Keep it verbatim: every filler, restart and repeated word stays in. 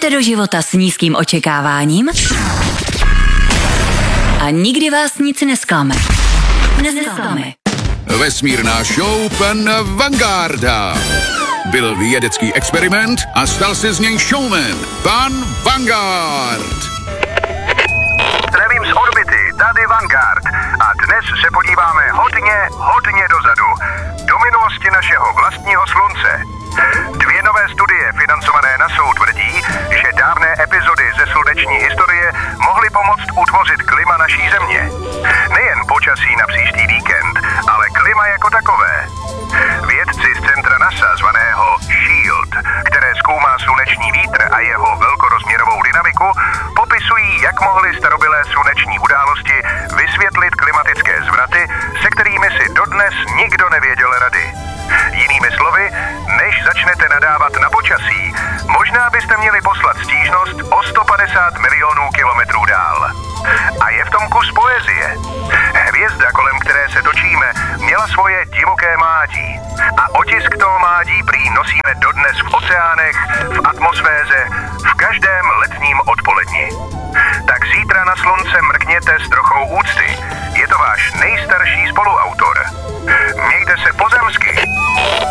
Jdete do života s nízkým očekáváním a nikdy vás nic nesklame. Nesklame. Vesmírná show pana Vangarda. Byl vědecký experiment a stal se z něj showman. Pan Vangard. Zdravím z orbity, tady Vanguard. A dnes se podíváme hodně, hodně dozadu. Do minulosti našeho vlastního slunce. Dvě nové studie financované NASou tvrdí, že dávné epizody ze sluneční historie mohly pomoct utvořit klima naší země. Nejen počasí na příští víkend, ale klima jako takové. Vědci z centra NASA zvaného SHIELD, které zkoumá sluneční vítr a jeho velkorozměrovou dynamiku, popisují, jak mohly starobylé sluneční události vysvětlit klimatické zvraty, se kterými si dodnes nikdo nevěděl rady. Jinými slovy, než začnete nadávat na počasí, možná byste měli poslat stížnost o sto padesát milionů kilometrů dál. A je v tom kus poezie. Hvězda, kolem které se točíme, měla svoje divoké mládí. A otisk toho mládí prý nosíme dodnes v oceánech, v atmosféře, v každém letním odpoledni. Tak zítra na slunce mrkněte s trochou úcty. Je to váš nejstarší spoluautor. Mějte se pozemsky.